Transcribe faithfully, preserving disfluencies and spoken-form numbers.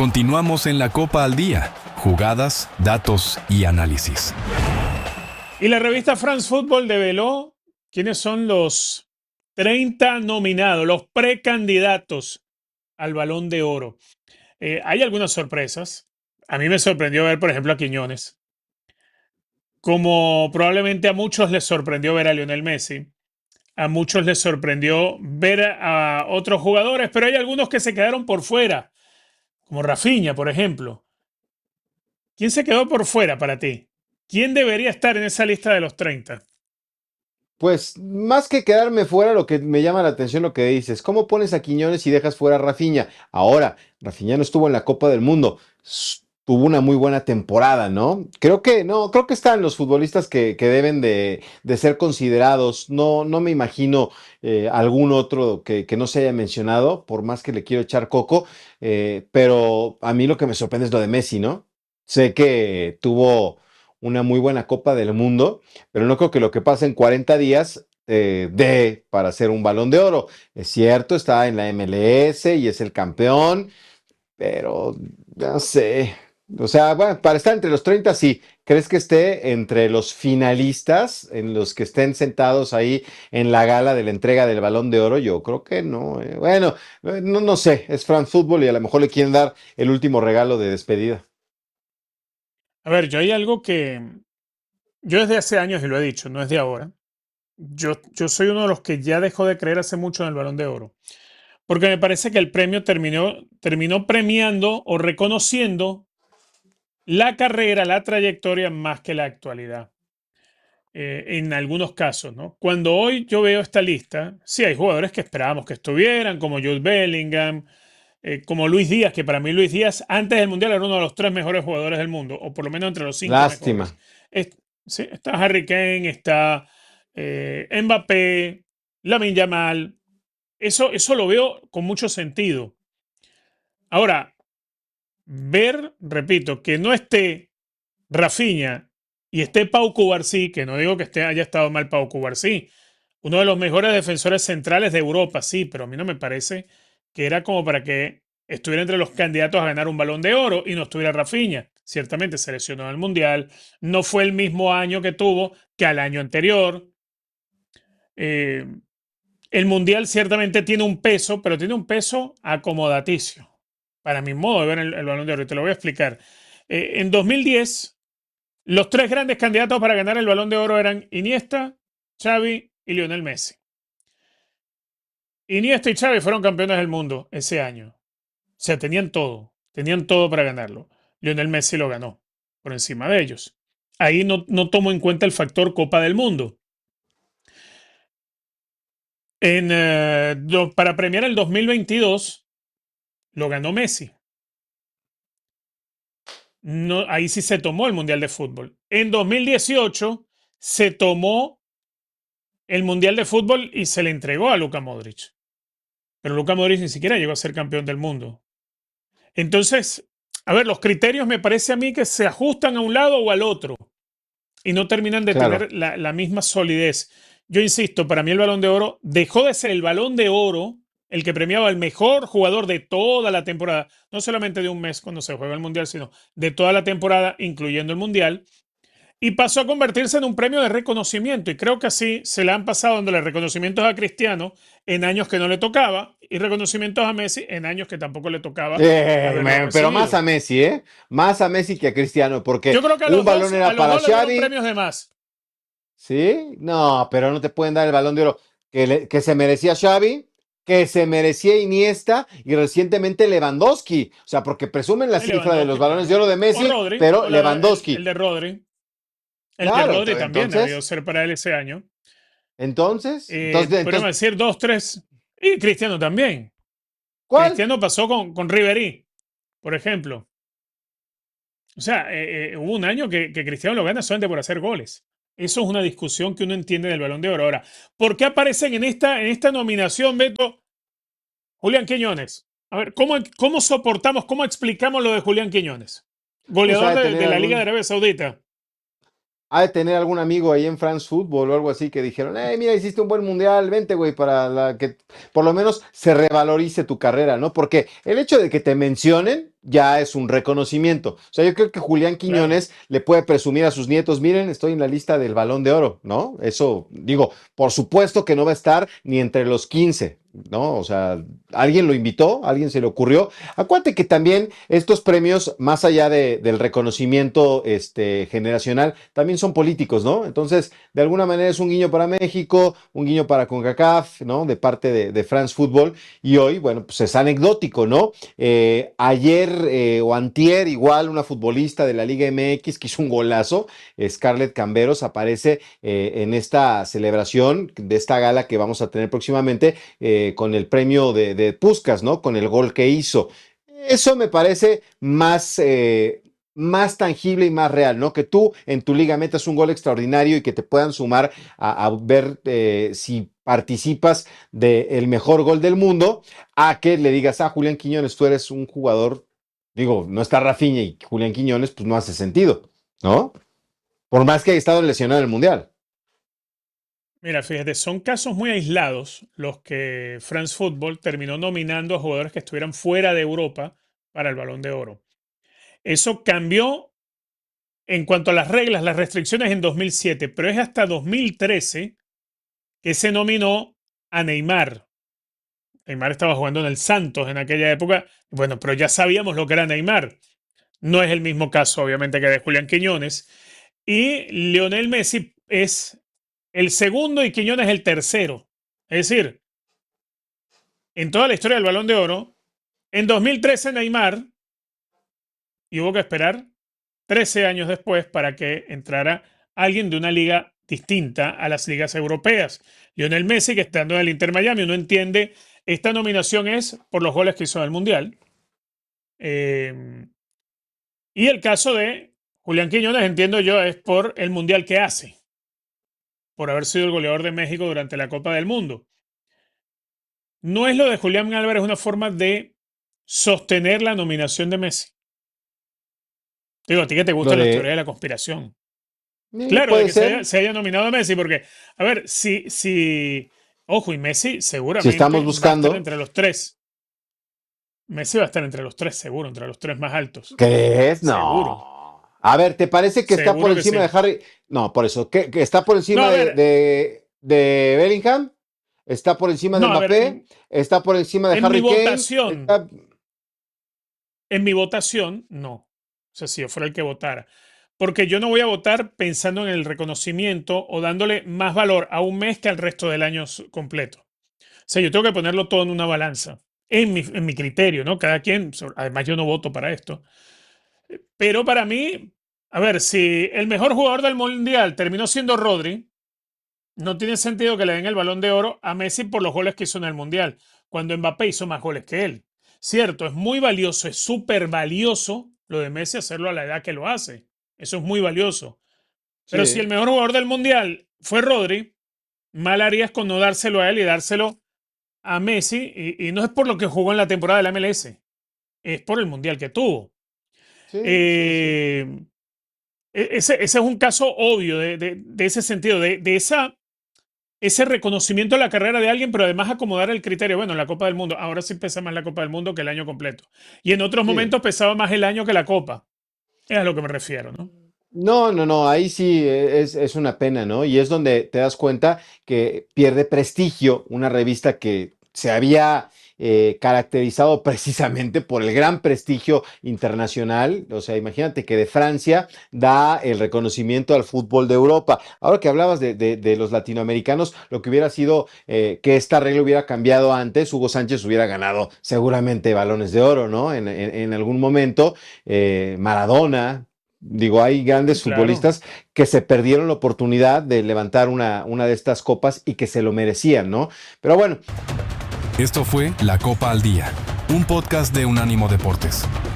Continuamos en la Copa al Día, jugadas, datos y análisis. Y la revista France Football develó quiénes son los treinta nominados, los precandidatos al Balón de Oro. Eh, hay algunas sorpresas. A mí me sorprendió ver, por ejemplo, a Quiñones. Como probablemente a muchos les sorprendió ver a Lionel Messi. A muchos les sorprendió ver a otros jugadores, pero hay algunos que se quedaron por fuera, como Rafinha, por ejemplo. ¿Quién se quedó por fuera para ti? ¿Quién debería estar en esa lista de los treinta? Pues más que quedarme fuera, lo que me llama la atención lo que dices, ¿cómo pones a Quiñones y dejas fuera a Rafinha? Ahora, Rafinha no estuvo en la Copa del Mundo, s- tuvo una muy buena temporada, ¿no? Creo que, no, creo que están los futbolistas que, que deben de, de ser considerados, no, no me imagino eh, algún otro que, que no se haya mencionado, por más que le quiero echar coco, eh, pero a mí lo que me sorprende es lo de Messi, ¿no? Sé que tuvo una muy buena Copa del Mundo, pero no creo que lo que pasa en cuarenta días eh, dé para hacer un Balón de Oro. Es cierto, está en la M L S y es el campeón, pero no sé. O sea, bueno, para estar entre los treinta, sí. ¿Crees que esté entre los finalistas, en los que estén sentados ahí en la gala de la entrega del Balón de Oro? Yo creo que no. eh. Bueno, eh, no, no sé, es France Football y a lo mejor le quieren dar el último regalo de despedida. A ver, yo hay algo que yo desde hace años, y lo he dicho, no es de ahora. Yo, yo soy uno de los que ya dejó de creer hace mucho en el Balón de Oro. Porque me parece que el premio terminó, terminó premiando o reconociendo la carrera, la trayectoria más que la actualidad. Eh, en algunos casos, ¿no? Cuando hoy yo veo esta lista, sí hay jugadores que esperábamos que estuvieran, como Jude Bellingham, eh, como Luis Díaz, que para mí Luis Díaz antes del Mundial era uno de los tres mejores jugadores del mundo, o por lo menos entre los cinco Lástima. mejores. Es- sí, está Harry Kane, está eh, Mbappé, Lamine Yamal. Eso, eso lo veo con mucho sentido. Ahora, ver, repito, que no esté Rafinha y esté Pau Cubarsí, que no digo que esté, haya estado mal Pau Cubarsí, uno de los mejores defensores centrales de Europa, sí, pero a mí no me parece que era como para que estuviera entre los candidatos a ganar un Balón de Oro y no estuviera Rafinha. Ciertamente se lesionó en el Mundial, no fue el mismo año que tuvo que al año anterior. Eh, el Mundial ciertamente tiene un peso, pero tiene un peso acomodaticio, para mi modo de ver el, el Balón de Oro, y te lo voy a explicar. Eh, en dos mil diez, los tres grandes candidatos para ganar el Balón de Oro eran Iniesta, Xavi y Lionel Messi. Iniesta y Xavi fueron campeones del mundo ese año. O sea, tenían todo, tenían todo para ganarlo. Lionel Messi lo ganó por encima de ellos. Ahí no, no tomo en cuenta el factor Copa del Mundo. En, eh, do- para premiar el dos mil veintidós lo ganó Messi. No, ahí sí se tomó el Mundial de Fútbol. En dos mil dieciocho se tomó el Mundial de Fútbol y se le entregó a Luka Modric. Pero Luka Modric ni siquiera llegó a ser campeón del mundo. Entonces, a ver, los criterios me parece a mí que se ajustan a un lado o al otro y no terminan de Claro. tener la, la misma solidez. Yo insisto, para mí el Balón de Oro dejó de ser el Balón de Oro, el que premiaba al mejor jugador de toda la temporada, no solamente de un mes cuando se juega el Mundial, sino de toda la temporada, incluyendo el Mundial, y pasó a convertirse en un premio de reconocimiento. Y creo que así se le han pasado dándole reconocimientos a Cristiano en años que no le tocaba y reconocimientos a Messi en años que tampoco le tocaba Eh, haberlo me- pero más a recibido. Messi, ¿eh? Más a Messi que a Cristiano, porque Yo creo que a un los balón dos, a era los para dos le dieron Xavi, premios de más. ¿sí? No, pero no te pueden dar el balón de oro que, le- que se merecía Xavi, que se merecía Iniesta y recientemente Lewandowski. O sea, porque presumen la Y cifra de Lewandowski, los balones de claro. oro de O Messi, Rodri, pero o la- el, el Lewandowski. de Rodri. El de Claro, Rodri ento- también debió entonces, ser para él ese año. entonces, Eh, entonces, podríamos entonces, decir dos, tres. Y Cristiano también. ¿cuál? Cristiano pasó con, con Ribery, por ejemplo. O sea, eh, eh, hubo un año que, que Cristiano lo gana solamente por hacer goles. Eso es una discusión que uno entiende del Balón de Oro. Ahora, ¿por qué aparecen en esta, en esta nominación, Beto, Julián Quiñones? A ver, ¿cómo, cómo soportamos, cómo explicamos lo de Julián Quiñones? Pues ha Goleador de de, tener de la Liga de algún, Arabia Saudita. ha de tener algún amigo ahí en France Football o algo así que dijeron, eh, mira, hiciste un buen mundial, vente, güey, para la que por lo menos se revalorice tu carrera, ¿no? Porque el hecho de que te mencionen ya es un reconocimiento. O sea, yo creo que Julián Quiñones Claro. le puede presumir a sus nietos, miren, estoy en la lista del Balón de Oro, ¿no? Eso, digo, por supuesto que no va a estar ni entre los quince, ¿no? O sea, alguien lo invitó, alguien se le ocurrió. Acuérdate que también estos premios, más allá de, del reconocimiento este, generacional, también son políticos, ¿no? Entonces, de alguna manera es un guiño para México, un guiño para CONCACAF, ¿no? De parte de, de France Football. Y hoy, bueno, pues es anecdótico, ¿no? Eh, ayer eh, o antier, igual, una futbolista de la Liga M X que hizo un golazo, Scarlett Camberos, aparece eh, en esta celebración de esta gala que vamos a tener próximamente eh, con el premio de, de Puskás, ¿no? Con el gol que hizo. Eso me parece más, eh, más tangible y más real, ¿no? Que tú en tu liga metas un gol extraordinario y que te puedan sumar a, a ver eh, si participas del mejor gol del mundo, a que le digas, ah, Julián Quiñones, tú eres un jugador, digo, no está Rafinha y Julián Quiñones, pues no hace sentido, ¿no? Por más que haya estado lesionado en el Mundial. Mira, fíjate, son casos muy aislados los que France Football terminó nominando a jugadores que estuvieran fuera de Europa para el Balón de Oro. Eso cambió en cuanto a las reglas, las restricciones en dos mil siete, pero es hasta dos mil trece que se nominó a Neymar. Neymar estaba jugando en el Santos en aquella época, bueno, pero ya sabíamos lo que era Neymar. No es el mismo caso, obviamente, que de Julián Quiñones. Y Lionel Messi es el segundo y Quiñones el tercero. Es decir, en toda la historia del Balón de Oro, en dos mil trece Neymar, y hubo que esperar trece años después para que entrara alguien de una liga distinta a las ligas europeas. Lionel Messi, que estando en el Inter Miami, uno entiende, esta nominación es por los goles que hizo en el Mundial. Eh, y el caso de Julián Quiñones, entiendo yo, es por el Mundial que hace, por haber sido el goleador de México durante la Copa del Mundo. No es lo de Julián Álvarez una forma de sostener la nominación de Messi. Digo, a ti que te Lo gustan las teorías de... de la conspiración. eh, Claro, de puede que se ser, haya, se haya nominado a Messi, porque, a ver, si, si, ojo, y Messi si estamos seguramente va a estar buscando, entre los tres. Messi va a estar entre los tres, seguro, entre los tres más altos. ¿crees? Seguro, No. A ver, ¿te parece que está por seguro que encima de sí. Harry? No, por eso, ¿que, que está por No, encima a de, ver, de, de Bellingham? ¿Está por encima de no, a ver, Mbappé? en, ¿Está por encima de en mi Harry Kane? votación, Está... en mi votación, no. O sea, si yo fuera el que votara. Porque yo no voy a votar pensando en el reconocimiento o dándole más valor a un mes que al resto del año completo. O sea, yo tengo que ponerlo todo en una balanza, en mi, en mi criterio, ¿no? Cada quien, además yo no voto para esto. Pero para mí, a ver, si el mejor jugador del Mundial terminó siendo Rodri, no tiene sentido que le den el Balón de Oro a Messi por los goles que hizo en el Mundial, cuando Mbappé hizo más goles que él. Cierto, es muy valioso, es súper valioso lo de Messi hacerlo a la edad que lo hace. Eso es muy valioso. Pero si el Sí, mejor jugador del Mundial fue Rodri, mal harías con no dárselo a él y dárselo a Messi. Y, y no es por lo que jugó en la temporada de la M L S, es por el Mundial que tuvo. sí, sí, sí. Eh, ese, ese, es un caso obvio de, de, de ese sentido, de, de esa ese reconocimiento de la carrera de alguien, pero además acomodar el criterio. Bueno, la Copa del Mundo, ahora sí pesa más la Copa del Mundo que el año completo. Y en otros Sí. momentos pesaba más el año que la Copa. Es a lo que me refiero, ¿no? No, no, no, ahí sí es, es una pena, ¿no? Y es donde te das cuenta que pierde prestigio una revista que se había eh, caracterizado precisamente por el gran prestigio internacional. O sea, imagínate que de Francia da el reconocimiento al fútbol de Europa. Ahora que hablabas de, de- de los latinoamericanos, lo que hubiera sido eh, que esta regla hubiera cambiado antes, Hugo Sánchez hubiera ganado seguramente balones de oro, ¿no? En, en- en algún momento, eh, Maradona. Digo, hay grandes Claro. futbolistas que se perdieron la oportunidad de levantar una, una de estas copas y que se lo merecían, ¿no? Pero bueno, Esto fue La Copa al Día, un podcast de Unánimo Deportes.